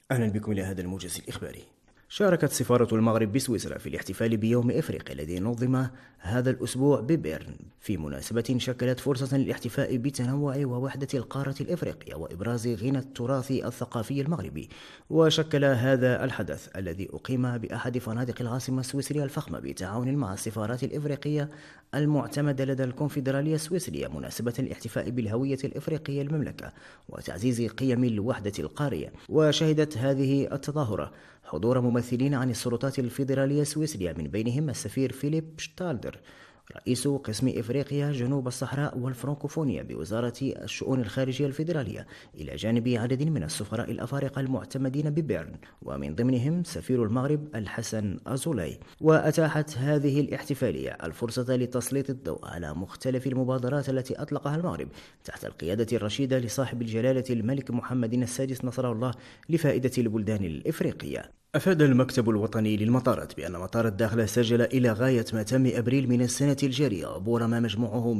أهلا بكم إلى هذا الموجز الإخباري. شاركت سفارة المغرب بسويسرا في الاحتفال بيوم إفريقيا الذي نظم هذا الأسبوع ببيرن في مناسبة شكلت فرصة للاحتفاء بتنوع ووحدة القارة الإفريقية وإبراز غنى التراث الثقافي المغربي. وشكل هذا الحدث الذي أقيم بأحد فنادق العاصمة السويسرية الفخمة بالتعاون مع السفارات الإفريقية المعتمدة لدى الكونفدرالية السويسرية مناسبة الاحتفاء بالهوية الإفريقية للمملكة وتعزيز قيم الوحدة القارية. وشهدت هذه التظاهرة حضور ممثلين عن السلطات الفيدرالية السويسرية من بينهم السفير فيليب شتالدر رئيس قسم إفريقيا جنوب الصحراء والفرنكوفونيا بوزارة الشؤون الخارجية الفيدرالية، إلى جانب عدد من السفراء الأفارقة المعتمدين ببيرن ومن ضمنهم سفير المغرب الحسن أزولاي. وأتاحت هذه الاحتفالية الفرصة لتسليط الضوء على مختلف المبادرات التي أطلقها المغرب تحت القيادة الرشيدة لصاحب الجلالة الملك محمد السادس نصره الله لفائدة البلدان الإفريقية. أفاد المكتب الوطني للمطارات بأن مطار الداخلة سجل إلى غاية ما تم أبريل من السنة الجارية عبور ما مجموعه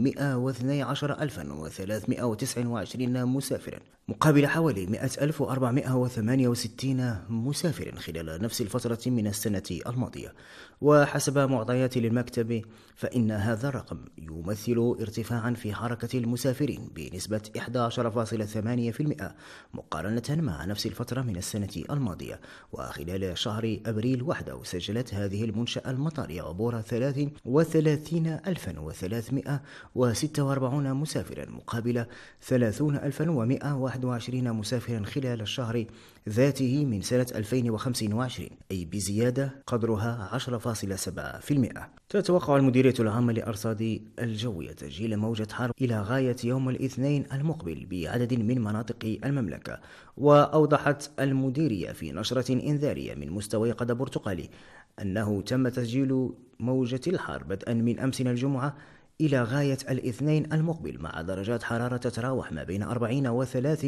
112,329 مسافرا مقابل حوالي 100,468 مسافر خلال نفس الفترة من السنة الماضية. وحسب معطيات للمكتب فإن هذا الرقم يمثل ارتفاعا في حركة المسافرين بنسبة 11.8% مقارنة مع نفس الفترة من السنة الماضية. وخلال شهر أبريل وحده سجلت هذه المنشأة المطارية عبور 33,346 مسافرا مقابل 30,121 مسافرا خلال الشهر ذاته من سنة 2025، أي بزيادة قدرها 10.7%. تتوقع المديرية العامة للأرصاد الجوية تسجيل موجة حر إلى غاية يوم الاثنين المقبل بعدد من مناطق المملكة. وأوضحت المديرية في نشرة إنذارية من مستوى قد برتقالي أنه تم تسجيل موجة الحر بدءا من أمس الجمعة إلى غاية الاثنين المقبل مع درجات حرارة تتراوح ما بين 40 و30